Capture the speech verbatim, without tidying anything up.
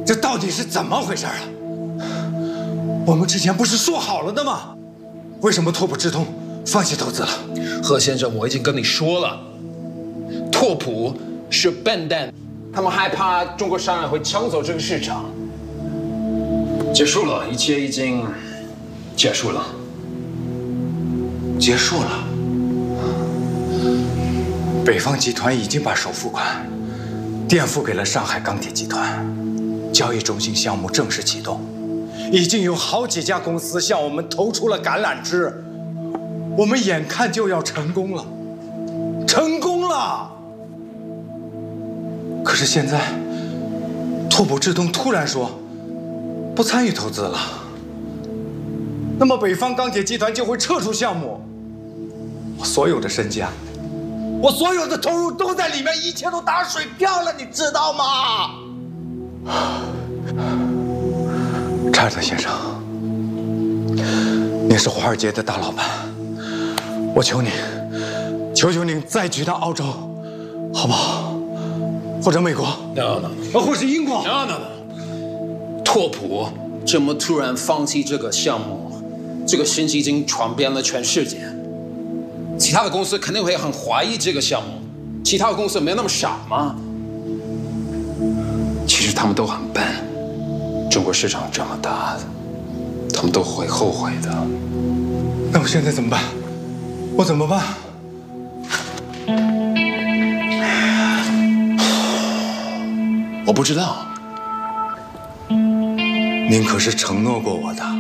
这到底是怎么回事啊？我们之前不是说好了的吗？为什么拓普智通放弃投资了？ 贺先生，我已经跟你说了，拓普是笨蛋，他们害怕中国商人会抢走这个市场。结束了，一切已经结束了。 结束了。北方集团已经把首付款垫付给了上海钢铁集团，交易中心项目正式启动，已经有好几家公司向我们投出了橄榄枝，我们眼看就要成功了，成功了。可是现在，拓普智通突然说不参与投资了，那么北方钢铁集团就会撤出项目，我所有的身家，我所有的投入都在里面，一切都打水漂了，你知道吗？查尔特先生，你是华尔街的大老板，我求你，求求您再去趟澳洲，好不好？或者美国 ？No no， 或是英国 ？No no no。拓普这么突然放弃这个项目，这个信息已经传遍了全世界。其他的公司肯定会很怀疑这个项目，其他的公司没那么傻吗？其实他们都很笨，中国市场这么大，他们都会后悔的。 那我现在怎么办？我怎么办？ 我不知道。 您可是承诺过我的。